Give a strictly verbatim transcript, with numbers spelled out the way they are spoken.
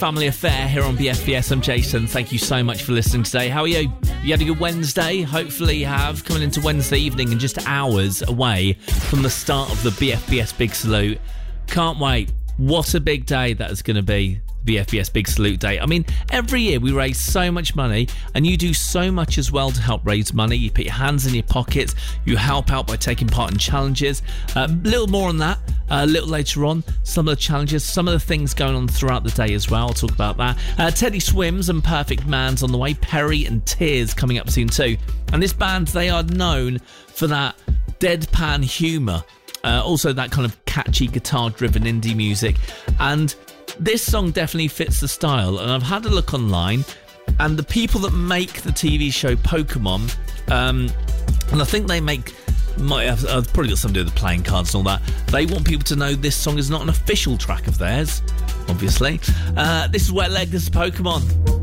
Family Affair here on B F B S. I'm Jason. Thank you so much for listening today. How are you? You had a good Wednesday? Hopefully you have. Coming into Wednesday evening and just hours away from the start of the B F B S Big Salute. Can't wait. What a big day that is going to be. B F B S Big Salute Day. I mean, every year we raise so much money, and you do so much as well to help raise money. You put your hands in your pockets, you help out by taking part in challenges. A uh, little more on that uh, a little later on. Some of the challenges, some of the things going on throughout the day as well. I'll talk about that. Uh, Teddy Swims and Perfect Man's on the way. Perry and Tears coming up soon too. And this band, they are known for that deadpan humour. Uh, also that kind of catchy guitar-driven indie music. And this song definitely fits the style, and I've had a look online, and the people that make the T V show Pokemon, um, and I think they make, might have uh, probably got something to do with the playing cards and all that, they want people to know this song is not an official track of theirs, obviously. Uh, this is Wet Leg, this is Pokemon.